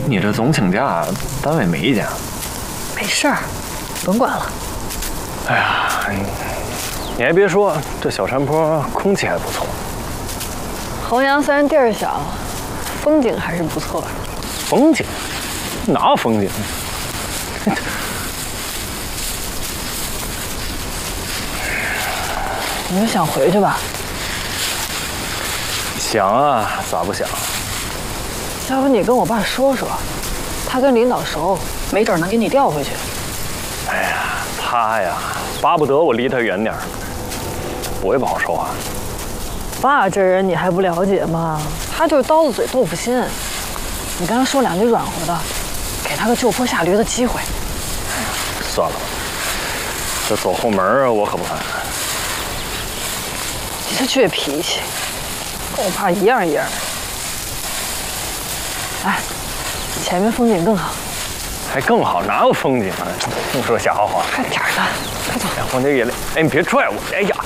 你这总请假，单位没意见？ 没事儿，甭管了。 哎呀，你还别说，这小山坡空气还不错。 衡阳虽然地儿小，风景还是不错的。 风景？哪有风景？ 你就想回去吧？ 想啊，咋不想？ 要不你跟我爸说说，他跟领导熟，没准能给你调回去。 哎呀，他呀，巴不得我离他远点儿，我也不好说话。 爸这人你还不了解吗？他就是刀子嘴豆腐心。你跟他说两句软和的，给他个就坡下驴的机会。 算了吧，这走后门我可不敢。 你这倔脾气，跟我爸一样一样的。哎，前面风景更好。 还更好，哪有风景啊？净说瞎话。 快点的，快走。 往这也来，哎，你别拽我！哎呀。